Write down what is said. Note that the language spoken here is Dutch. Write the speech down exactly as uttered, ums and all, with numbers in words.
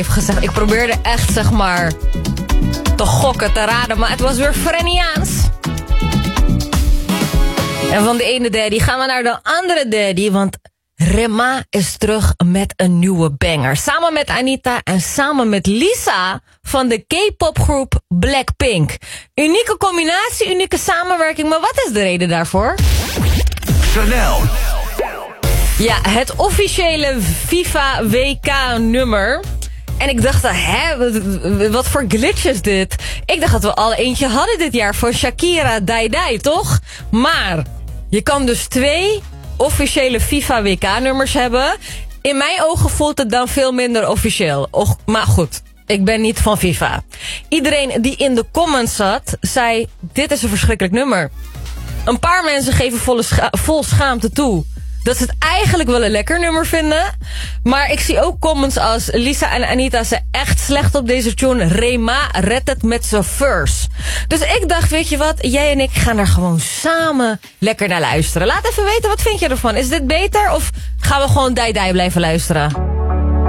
heeft gezegd. Ik probeerde echt, zeg maar, te gokken, te raden, maar het was weer Freniaans. En van de ene daddy gaan we naar de andere daddy, want Rema is terug met een nieuwe banger. Samen met Anita en samen met Lisa van de K-popgroep Blackpink. Unieke combinatie, unieke samenwerking, maar wat is de reden daarvoor? Chanel. Ja, het officiële FIFA W K-nummer. En ik dacht, hè, wat, wat voor glitch is dit? Ik dacht dat we al eentje hadden dit jaar van Shakira, Dai Dai, toch? Maar je kan dus twee officiële FIFA W K-nummers hebben. In mijn ogen voelt het dan veel minder officieel. Och, maar goed, ik ben niet van FIFA. Iedereen die in de comments zat, zei, dit is een verschrikkelijk nummer. Een paar mensen geven volle scha- vol schaamte toe dat ze het eigenlijk wel een lekker nummer vinden. Maar ik zie ook comments als Lisa en Anita zijn echt slecht op deze tune. Rema redt het met zijn verse. Dus ik dacht, weet je wat, jij en ik gaan er gewoon samen lekker naar luisteren. Laat even weten, wat vind je ervan? Is dit beter of gaan we gewoon Dai Dai blijven luisteren?